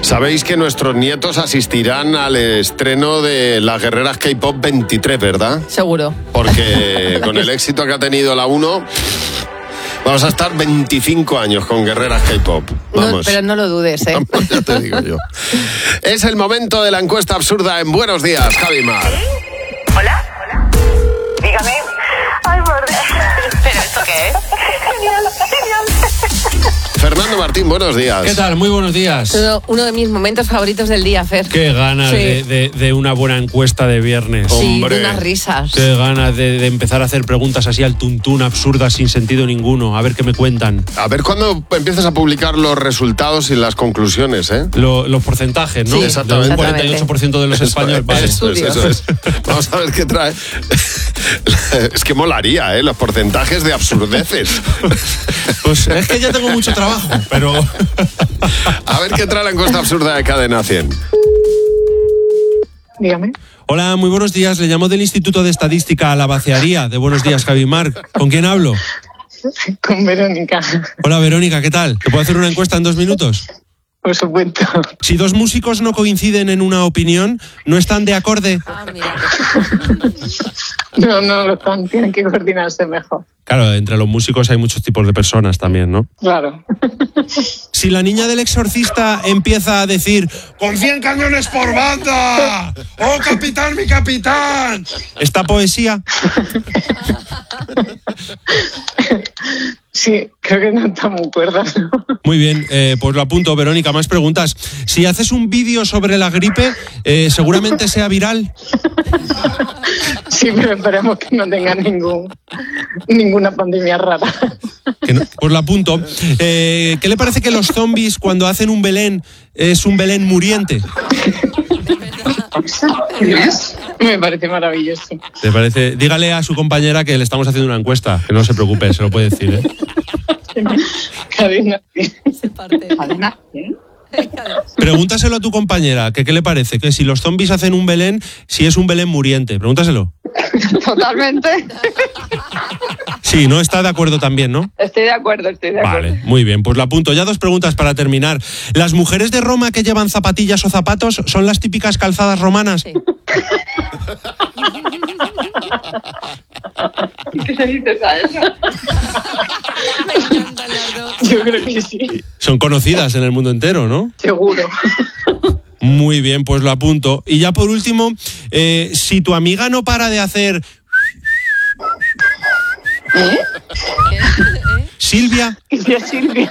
Sabéis que nuestros nietos asistirán al estreno de Las Guerreras K-Pop 23, ¿verdad? Seguro. Porque con el éxito que ha tenido la 1, vamos a estar 25 años con Guerreras K-Pop. No, pero no lo dudes, ¿eh? Vamos, ya te digo yo. Es el momento de la encuesta absurda en Buenos Días, Javi Mar. ¿Hola? Dígame. Ay, por Dios. ¿Pero esto qué es? Genial. Fernando Martín, buenos días. ¿Qué tal? Muy buenos días. Uno de mis momentos favoritos del día, Fer. Qué ganas Sí. de una buena encuesta de viernes. Sí, Hombre. de unas risas. Qué ganas de empezar a hacer preguntas así al tuntún, absurdas, sin sentido ninguno. A ver qué me cuentan. A ver cuándo empiezas a publicar los resultados y las conclusiones, ¿eh? Los porcentajes, ¿no? Sí, exactamente. Un 48% de los españoles. Vale. Eso es. Vamos a ver qué trae. Es que molaría, ¿eh? Los porcentajes de absurdeces. Pues es que ya tengo mucho trabajo, pero... A ver qué trae la encuesta absurda de Cadena 100. Dígame. Hola, muy buenos días. Le llamo del Instituto de Estadística a la Vaciaría. De Buenos Días, Javi Mar. ¿Con quién hablo? Con Verónica. Hola, Verónica, ¿qué tal? ¿Te puedo hacer una encuesta en 2 minutos? Por supuesto. Si 2 músicos no coinciden en una opinión, ¿no están de acorde? Ah, mira. No lo están. Tienen que coordinarse mejor. Claro, entre los músicos hay muchos tipos de personas también, ¿no? Claro. Si la niña del exorcista empieza a decir ¡con 100 cañones por banda! ¡Oh, capitán, mi capitán! ¿Esta poesía? Sí, creo que no está muy cuerda, ¿no? Muy bien, pues lo apunto, Verónica. Más preguntas. Si haces un vídeo sobre la gripe, seguramente sea viral. Sí, pero esperemos que no tenga ninguna pandemia rara. Que no, pues lo apunto. ¿Qué le parece que los zombies, cuando hacen un Belén, es un Belén muriente? Me parece maravilloso. ¿Te parece? Dígale a su compañera que le estamos haciendo una encuesta. Que no se preocupe, se lo puede decir, ¿eh? Cadena. Cadena. Pregúntaselo a tu compañera, que qué le parece, que si los zombies hacen un Belén, si es un Belén muriente. Pregúntaselo. Totalmente. Sí, no está de acuerdo también, ¿no? Estoy de acuerdo. Vale, muy bien, pues lo apunto. Ya 2 preguntas para terminar. ¿Las mujeres de Roma que llevan zapatillas o zapatos son las típicas calzadas romanas? Sí. ¿Qué se dices a eso? Me encantan las dos. Yo creo que sí. Son conocidas en el mundo entero, ¿no? Seguro. Muy bien, pues lo apunto. Y ya por último, si tu amiga no para de hacer... Silvia. Que sea Silvia.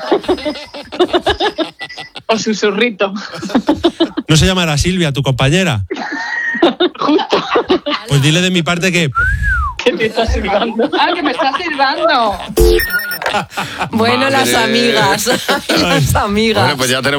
O susurrito. No se llamará Silvia, tu compañera. Justo. Pues dile de mi parte que... Que te está silbando. Ah, que me está silbando. Bueno, las Madre. amigas. Las amigas. Bueno, pues ya tenemos